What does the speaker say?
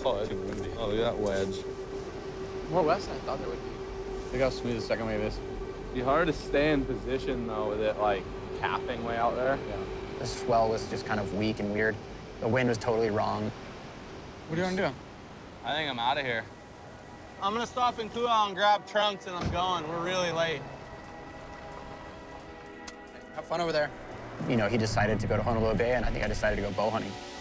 Oh, it's too windy. Oh, look at that wedge. More west than I thought there would be. Look how smooth the second wave is. It'd be hard to stay in position, though, with it, like, capping way out there. Yeah. The swell was just kind of weak and weird. The wind was totally wrong. What do you want to do? I think I'm out of here. I'm gonna stop in Kuau and grab trunks, and I'm going. We're really late. Have fun over there. You know, he decided to go to Honolulu Bay, and I think I decided to go bow hunting.